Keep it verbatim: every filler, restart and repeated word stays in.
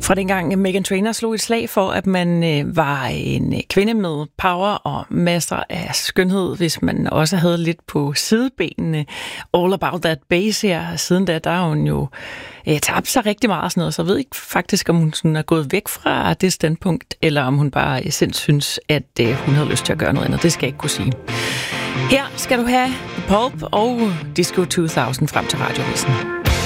Fra dengang Meghan Trainor slog et slag for, at man øh, var en kvinde med power og masser af skønhed, hvis man også havde lidt på sidebenene. All About That Bass her. Siden da, der har hun jo øh, tabt sig rigtig meget og sådan noget, så jeg ved ikke faktisk, om hun sådan er gået væk fra det standpunkt, eller om hun bare selv synes, at øh, hun havde lyst til at gøre noget andet. Det skal jeg ikke kunne sige. Her skal du have The Pulp og Disco to tusind frem til Radioavisen.